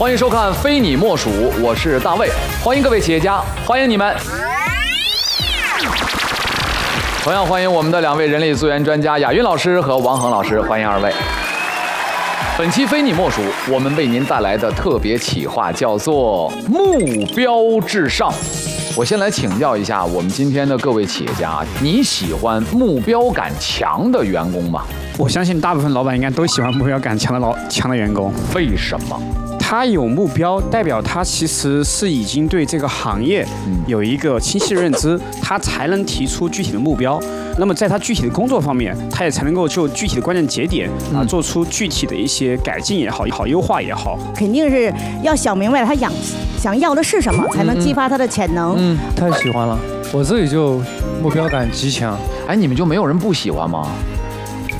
欢迎收看《非你莫属》，我是大卫，欢迎各位企业家，欢迎你们。同样欢迎我们的2位人力资源专家亚云老师和王恒老师，欢迎2位。本期非你莫属，我们为您带来的特别企划叫做目标至上。我先来请教一下我们今天的各位企业家，你喜欢目标感强的员工吗？ 我相信大部分老板应该都喜欢目标感强的员工。 为什么？ 他有目标，代表他其实是已经对这个行业有一个清晰的认知，他才能提出具体的目标。那么在他具体的工作方面，他也才能够就具体的关键节点做出具体的一些改进也好，优化也好。 肯定是要想明白他想要的是什么，才能激发他的潜能。 太喜欢了，我自己就目标感极强。 哎，你们就没有人不喜欢吗？